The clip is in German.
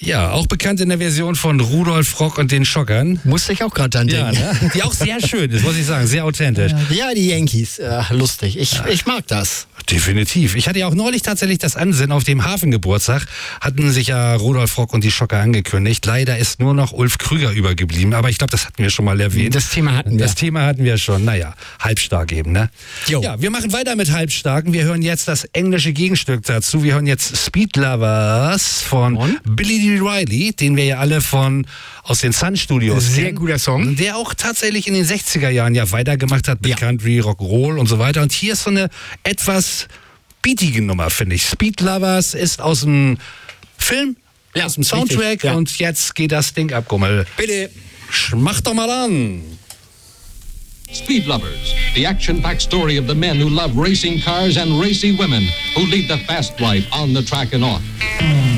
Ja, auch bekannt in der Version von Rudolf Rock und den Schockern. Musste ich auch gerade dran denken. Ja, ne? Die auch sehr schön ist, muss ich sagen, sehr authentisch. Ja, die Yankees, lustig. Ich mag das. Definitiv. Ich hatte ja auch neulich tatsächlich das Ansinnen, auf dem Hafengeburtstag hatten sich ja Rudolf Rock und die Schocker angekündigt. Leider ist nur noch Ulf Krüger übergeblieben, aber ich glaube, das hatten wir schon mal erwähnt. Das Thema hatten wir. Das Thema hatten wir schon. Naja, halbstark eben, ne? Jo. Ja, wir machen weiter mit Halbstarken. Wir hören jetzt das englische Gegenstück dazu. Wir hören jetzt Speed Lovers von Billy D. Riley, den wir ja alle aus den Sun Studios Sehr kennen. guter Song. Der auch tatsächlich in den 60er Jahren ja weitergemacht hat mit Country, Rock'n'Roll und so weiter. Und hier ist so eine etwas beatige Nummer, finde ich. Speed Lovers ist aus dem Film, aus dem Soundtrack richtig, ja. und jetzt geht das Ding ab, Gummel. Bitte. Mach doch mal an. Speed Lovers, the action-packed story of the men who love racing cars and racy women who lead the fast life on the track and off.